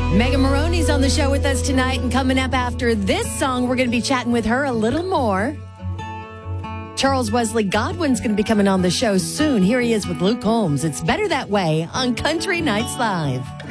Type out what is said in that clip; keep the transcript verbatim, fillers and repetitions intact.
Megan Maroney's on the show with us tonight, and coming up after this song, we're going to be chatting with her a little more. Charles Wesley Godwin's going to be coming on the show soon. Here he is with Luke Holmes. It's Better That Way on Country Nights Live.